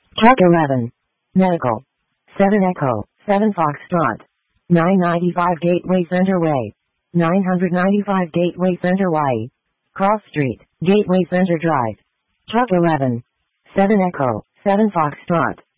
Truck 11. Medical. 7 Echo, 7 Foxtrot. 995 Gateway Center Way. 995 Gateway Center Y. Cross Street, Gateway Center Drive. Truck 11. 7 Echo, 7 Foxtrot.